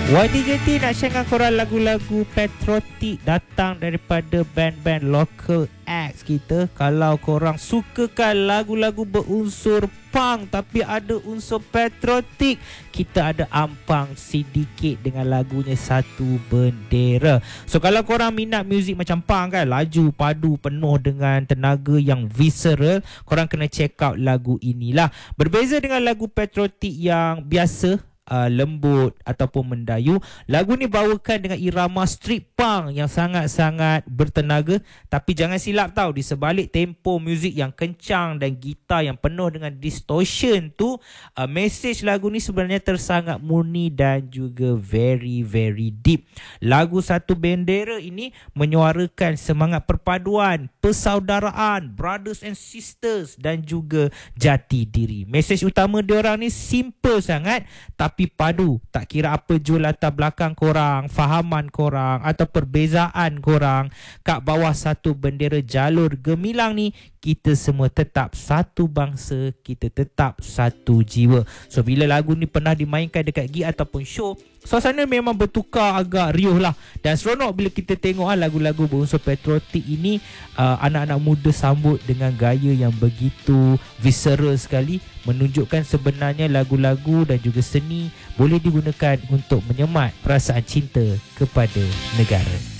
YDJT nak sharekan korang lagu-lagu patriotik datang daripada band-band local acts kita. Kalau korang sukakan lagu-lagu berunsur punk tapi ada unsur patriotik, kita ada ampang sedikit dengan lagunya Satu Bendera. So kalau korang minat muzik macam punk kan, laju, padu, penuh dengan tenaga yang visceral, korang kena check out lagu inilah. Berbeza dengan lagu patriotik yang biasa, lembut ataupun mendayu, lagu ni bawakan dengan irama street punk yang sangat-sangat bertenaga. Tapi jangan silap tau, di sebalik tempo muzik yang kencang dan gitar yang penuh dengan distortion tu, message lagu ni sebenarnya tersangat murni dan juga very very deep. Lagu Satu Bendera ini menyuarakan semangat perpaduan, persaudaraan, brothers and sisters dan juga jati diri. Message utama diorang ni simple sangat tapi padu. Tak kira apa jua latar belakang korang, fahaman korang atau perbezaan korang, kat bawah satu bendera jalur gemilang ni, kita semua tetap satu bangsa, kita tetap satu jiwa. So bila lagu ni pernah dimainkan dekat gig ataupun show, suasana memang bertukar agak riuh lah. Dan seronok bila kita tengok lagu-lagu berunsur patriotik ini, anak-anak muda sambut dengan gaya yang begitu visceral sekali, menunjukkan sebenarnya lagu-lagu dan juga seni boleh digunakan untuk menyemat perasaan cinta kepada negara.